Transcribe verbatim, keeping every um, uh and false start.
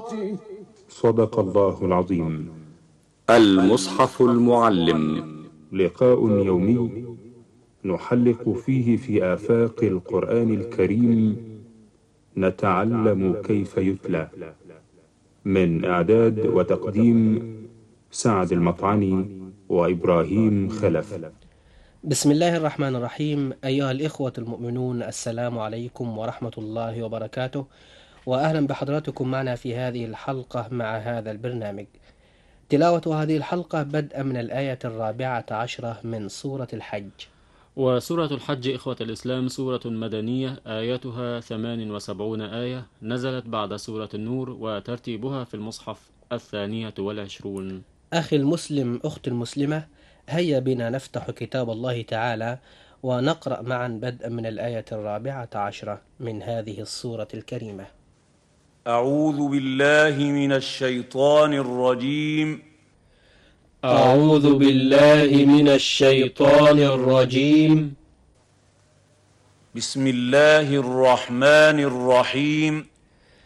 صدق الله العظيم. المصحف المعلم، لقاء يومي نحلق فيه في آفاق القرآن الكريم، نتعلم كيف يتلى. من إعداد وتقديم سعد المطعني وإبراهيم خلف. بسم الله الرحمن الرحيم. أيها الإخوة المؤمنون، السلام عليكم ورحمة الله وبركاته، وأهلا بحضراتكم معنا في هذه الحلقة مع هذا البرنامج. تلاوة هذه الحلقة بدءا من الآية الرابعة عشرة من سورة الحج. وسورة الحج إخوة الإسلام سورة مدنية، آياتها ثمان وسبعون آية، نزلت بعد سورة النور، وترتيبها في المصحف الثانية والعشرون. أخي المسلم، أخت المسلمة، هيا بنا نفتح كتاب الله تعالى ونقرأ معا بدءا من الآية الرابعة عشرة من هذه السورة الكريمة. أعوذ بالله من الشيطان الرجيم. أعوذ بالله من الشيطان الرجيم. بسم الله الرحمن الرحيم.